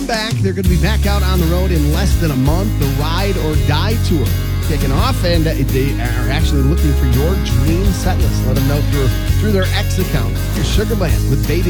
back. They're going to be back out on the road in less than a month. The Ride or Die Tour kicking off, and they are actually looking for your dream set list. Let them know through their X account. Your Sugar Land with Baby